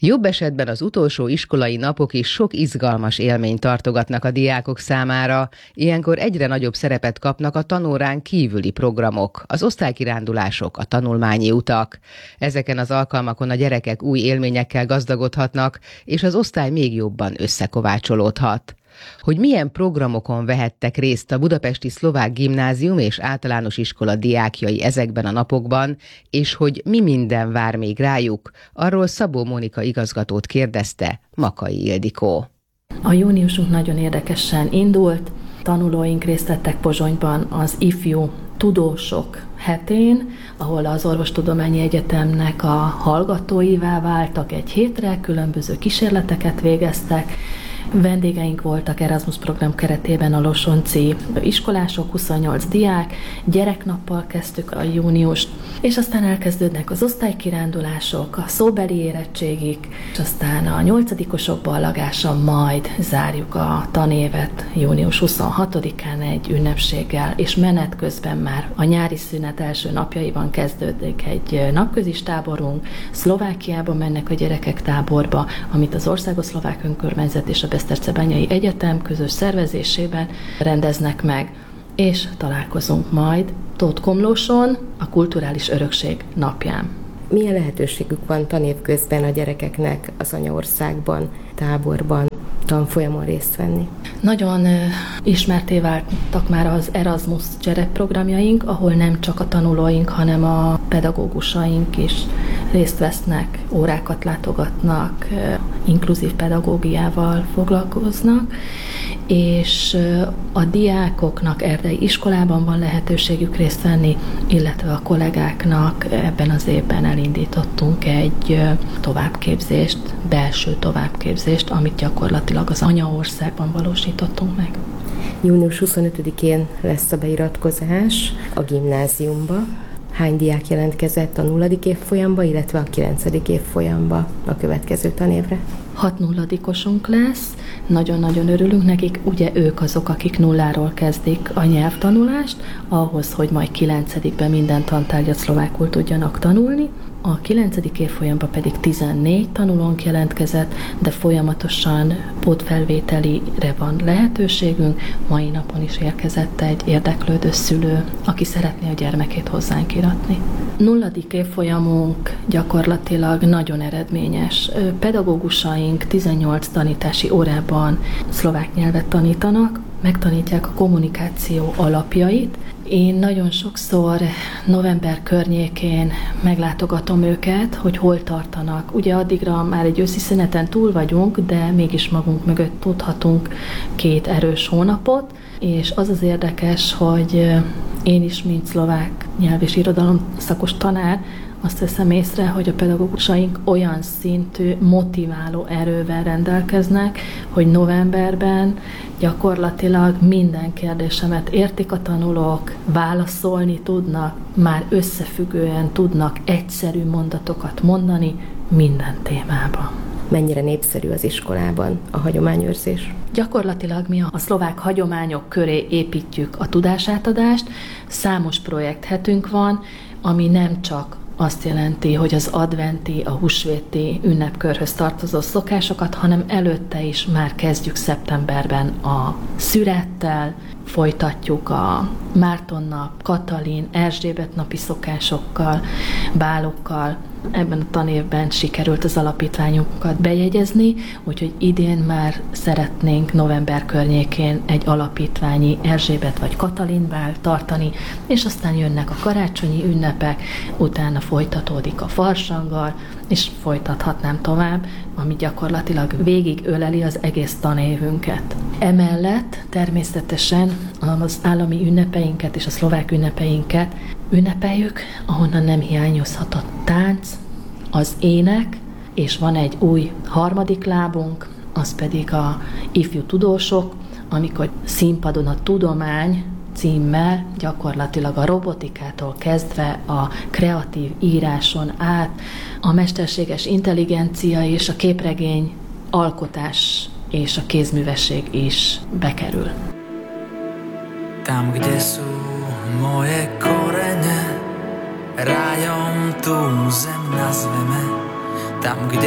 Jobb esetben az utolsó iskolai napok is sok izgalmas élményt tartogatnak a diákok számára, ilyenkor egyre nagyobb szerepet kapnak a tanórán kívüli programok, az osztálykirándulások, a tanulmányi utak. Ezeken az alkalmakon a gyerekek új élményekkel gazdagodhatnak, és az osztály még jobban összekovácsolódhat. Hogy milyen programokon vehettek részt a Budapesti Szlovák Gimnázium és Általános Iskola diákjai ezekben a napokban, és hogy mi minden vár még rájuk, arról Szabó Mónika igazgatót kérdezte Makai Ildikó. A júniusunk nagyon érdekesen indult. Tanulóink részt vettek Pozsonyban az ifjú tudósok hetén, ahol az Orvostudományi Egyetemnek a hallgatóivá váltak egy hétre, különböző kísérleteket végeztek. Vendégeink voltak Erasmus program keretében a losonci iskolások, 28 diák, gyereknappal kezdtük a júniust, és aztán elkezdődnek az osztálykirándulások, a szóbeli érettségik, és aztán a 8-osok ballagása, majd zárjuk a tanévet június 26-án egy ünnepséggel, és menet közben már a nyári szünet első napjaiban kezdődik egy napközis táborunk, Szlovákiába mennek a gyerekek táborba, amit az Országos Szlovák Önkormányzat és a Besztercebányai Egyetem közös szervezésében rendeznek meg, és találkozunk majd Tóth Komlóson a Kulturális Örökség napján. Milyen lehetőségük van tanév közben a gyerekeknek az anyaországban, táborban, tanfolyamon részt venni? Nagyon ismertté váltak már az Erasmus csereprogramjaink, ahol nem csak a tanulóink, hanem a pedagógusaink is részt vesznek, órákat látogatnak, inkluzív pedagógiával foglalkoznak, és a diákoknak erdei iskolában van lehetőségük részt venni, illetve a kollégáknak ebben az évben elindítottunk egy továbbképzést, belső továbbképzést, amit gyakorlatilag az anyaországban valósítottunk meg. Június 25-én lesz a beiratkozás a gimnáziumba. Hány diák jelentkezett a 0. évfolyamba, illetve a 9. évfolyamba a következő tanévre? 6 0-osunk lesz, nagyon-nagyon örülünk nekik, ugye ők azok, akik nulláról kezdik a nyelvtanulást, ahhoz, hogy majd 9-ben minden tantárgyat szlovákul tudjanak tanulni. A 9. évfolyamban pedig 14 tanulónk jelentkezett, de folyamatosan pótfelvételire van lehetőségünk. Mai napon is érkezett egy érdeklődő szülő, aki szeretné a gyermekét hozzánk iratni. 0. évfolyamunk gyakorlatilag nagyon eredményes. Pedagógusaink 18 tanítási órában szlovák nyelvet tanítanak, megtanítják a kommunikáció alapjait. Én nagyon sokszor november környékén meglátogatom őket, hogy hol tartanak. Ugye addigra már egy őszi szüneten túl vagyunk, de mégis magunk mögött tudhatunk 2 erős hónapot, és az az érdekes, hogy én is, mint szlovák nyelv és irodalom szakos tanár, azt veszem észre, hogy a pedagógusaink olyan szintű motiváló erővel rendelkeznek, hogy novemberben gyakorlatilag minden kérdésemet értik a tanulók, válaszolni tudnak, már összefüggően tudnak egyszerű mondatokat mondani minden témában. Mennyire népszerű az iskolában a hagyományőrzés? Gyakorlatilag mi a szlovák hagyományok köré építjük a tudásátadást. Számos projekthetünk van, ami nem csak azt jelenti, hogy az adventi, a húsvéti ünnepkörhöz tartozó szokásokat, hanem előtte is már kezdjük szeptemberben a szürettel, folytatjuk a Mártonnap, Katalin, Erzsébet napi szokásokkal, bálokkal. Ebben a tanévben sikerült az alapítványunkat bejegyezni, úgyhogy idén már szeretnénk november környékén egy alapítványi Erzsébet vagy Katalin bál tartani, és aztán jönnek a karácsonyi ünnepek, utána folytatódik a farsanggal, és folytathatnám tovább, ami gyakorlatilag végig öleli az egész tanévünket. Emellett természetesen az állami ünnepeinket és a szlovák ünnepeinket ünnepeljük, ahonnan nem hiányozhat a tánc, az ének, és van egy új 3. lábunk, az pedig a ifjú tudósok, amikor színpadon a tudomány címmel gyakorlatilag a robotikától kezdve a kreatív íráson át a mesterséges intelligencia és a képregény alkotás és a kézművesség is bekerül. Tam, kde sú moje korene, rajom tú zem nazveme. Tam, kde